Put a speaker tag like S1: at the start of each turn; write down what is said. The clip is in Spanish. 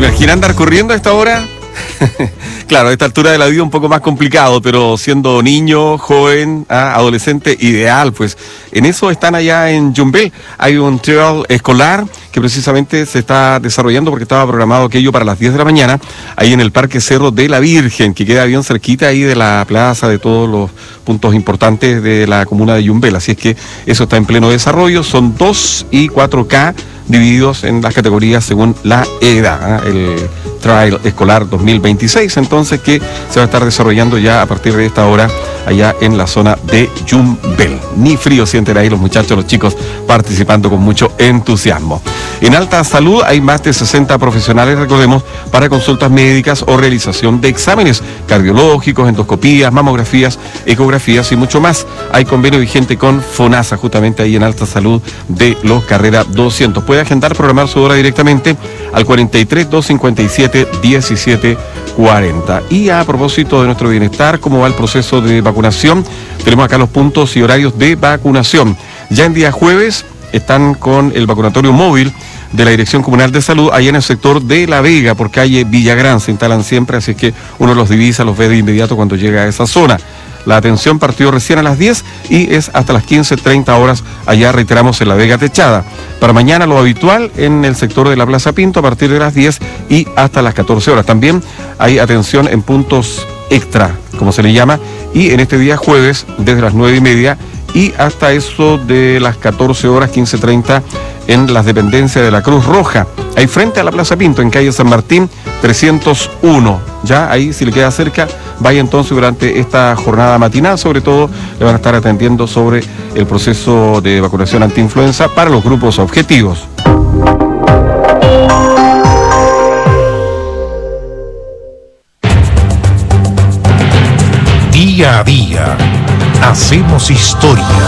S1: imagina andar corriendo a esta hora? Claro, a esta altura de la vida un poco más complicado, pero siendo niño, joven, adolescente, ideal, pues. En eso están allá en Yumbel. Hay un trail escolar que precisamente se está desarrollando porque estaba programado aquello para las 10 de la mañana, ahí en el Parque Cerro de la Virgen, que queda bien cerquita ahí de la plaza, de todos los puntos importantes de la comuna de Yumbel. Así es que eso está en pleno desarrollo. Son 2 y 4K divididos en las categorías según la edad, el Trail Escolar 2026, entonces, que se va a estar desarrollando ya a partir de esta hora allá en la zona de Yumbel. Ni frío sienten ahí los muchachos, los chicos participando con mucho entusiasmo. En Alta Salud hay más de 60 profesionales, recordemos, para consultas médicas o realización de exámenes cardiológicos, endoscopías, mamografías, ecografías y mucho más. Hay convenio vigente con FONASA, justamente ahí en Alta Salud de Los Carrera 200. Puede agendar, programar su hora directamente al 43 257 1740. Y a propósito de nuestro bienestar, ¿cómo va el proceso de vacunación? Tenemos acá los puntos y horarios de vacunación. Ya en día jueves están con el vacunatorio móvil de la Dirección Comunal de Salud, allá en el sector de La Vega, por calle Villagrán, se instalan siempre, así es que uno los divisa, los ve de inmediato cuando llega a esa zona. La atención partió recién a las 10 y es hasta las 15:30 horas, allá reiteramos en La Vega Techada. Para mañana lo habitual en el sector de la Plaza Pinto a partir de las 10 y hasta las 14 horas. También hay atención en puntos extra, como se le llama, y en este día jueves desde las 9:30 y hasta eso de las 14 horas, 15:30 en las dependencias de la Cruz Roja, ahí frente a la Plaza Pinto, en calle San Martín 301. Ya ahí, si le queda cerca, vaya entonces durante esta jornada matinal, sobre todo le van a estar atendiendo sobre el proceso de vacunación antiinfluenza para los grupos objetivos.
S2: Día a día hacemos historia.